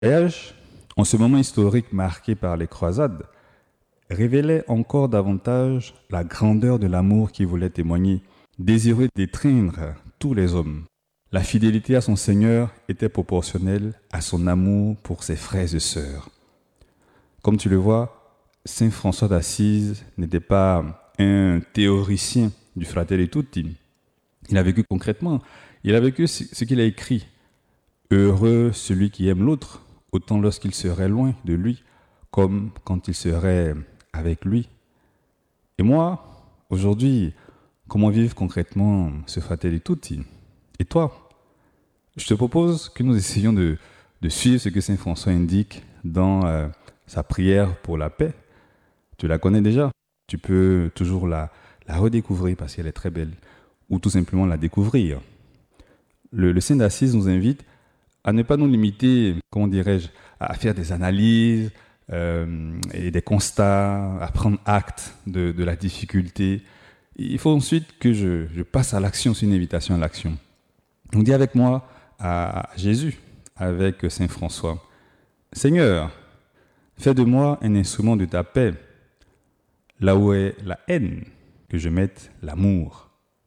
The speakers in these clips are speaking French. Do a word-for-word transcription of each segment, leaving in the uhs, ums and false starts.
voyage, en ce moment historique marqué par les croisades, révélait encore davantage la grandeur de l'amour qu'il voulait témoigner, désireux d'étreindre tous les hommes. La fidélité à son Seigneur était proportionnelle à son amour pour ses frères et sœurs. Comme tu le vois, Saint François d'Assise n'était pas un théoricien du Fratelli Tutti. Il a vécu concrètement, il a vécu ce qu'il a écrit. Heureux celui qui aime l'autre, autant lorsqu'il serait loin de lui, comme quand il serait avec lui. Et moi, aujourd'hui, comment vivre concrètement ce Fratelli Tutti ? Et toi ? Je te propose que nous essayions de, de suivre ce que Saint François indique dans euh, sa prière pour la paix. Tu la connais déjà. Tu peux toujours la, la redécouvrir parce qu'elle est très belle, ou tout simplement la découvrir. Le, le Saint d'Assise nous invite à ne pas nous limiter, comment dirais-je, à faire des analyses euh, et des constats, à prendre acte de, de la difficulté. Il faut ensuite que je, je passe à l'action, c'est une invitation à l'action. On dit avec moi à Jésus, avec Saint François, « Seigneur, fais de moi un instrument de ta paix, là où est la haine, que je mette l'amour.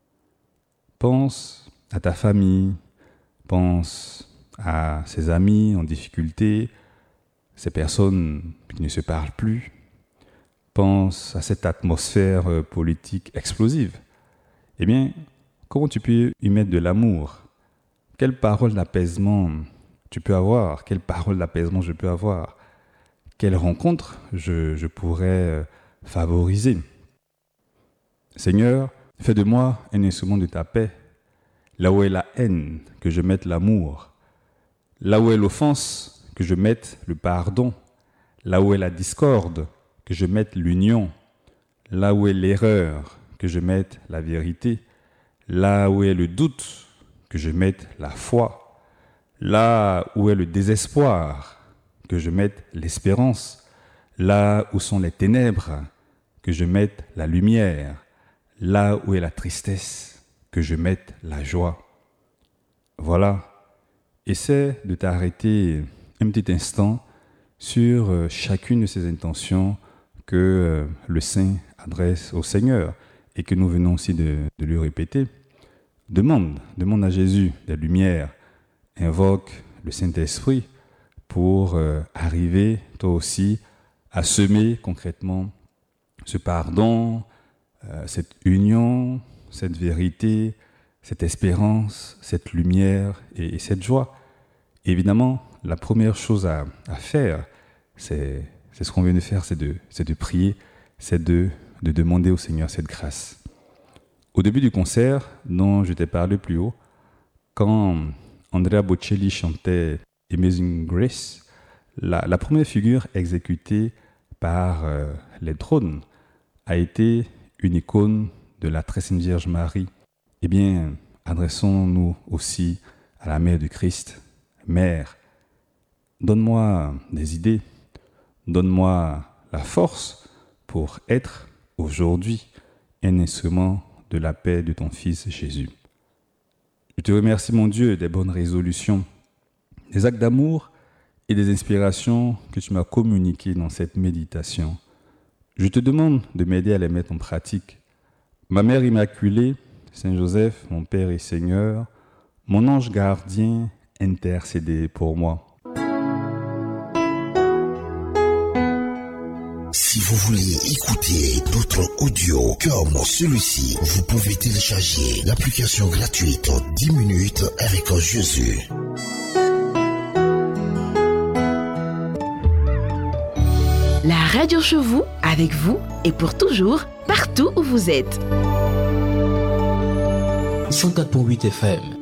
Pense à ta famille, pense à ses amis en difficulté, ces personnes qui ne se parlent plus. Pense à cette atmosphère politique explosive. Eh bien, comment tu peux y mettre de l'amour ? Quelle parole d'apaisement tu peux avoir ? Quelle parole d'apaisement je peux avoir ? Quelle rencontre je, je pourrais favoriser ? Seigneur, fais de moi un instrument de ta paix. Là où est la haine, que je mette l'amour. Là où est l'offense, que je mette le pardon. Là où est la discorde, que je mette l'union. Là où est l'erreur, que je mette la vérité. Là où est le doute, que je mette la foi. Là où est le désespoir, que je mette l'espérance. Là où sont les ténèbres, que je mette la lumière. Là où est la tristesse, que je mette la joie. Voilà. Essaie de t'arrêter un petit instant sur chacune de ces intentions que le Saint adresse au Seigneur et que nous venons aussi de, de lui répéter. Demande, demande à Jésus des lumières, invoque le Saint-Esprit pour euh, arriver toi aussi à semer concrètement ce pardon, euh, cette union, cette vérité, cette espérance, cette lumière et, et cette joie. Et évidemment, la première chose à, à faire, c'est, c'est ce qu'on vient de faire, c'est de, c'est de prier, c'est de, de demander au Seigneur cette grâce. Au début du concert, dont je t'ai parlé plus haut, quand Andrea Bocelli chantait Amazing Grace, la, la première figure exécutée par euh, les drones a été une icône de la Très Sainte Vierge Marie. Eh bien, adressons-nous aussi à la Mère du Christ. Mère, donne-moi des idées, donne-moi la force pour être aujourd'hui un instrument de la paix de ton Fils Jésus. Je te remercie, mon Dieu, des bonnes résolutions, des actes d'amour et des inspirations que tu m'as communiquées dans cette méditation. Je te demande de m'aider à les mettre en pratique. Ma Mère Immaculée, Saint Joseph, mon Père et Seigneur, mon ange gardien, intercédez pour moi. Si vous voulez écouter d'autres audios comme celui-ci, vous pouvez télécharger l'application gratuite dix minutes avec Jésus. La radio chez vous, avec vous et pour toujours, partout où vous êtes. cent quatre virgule huit F M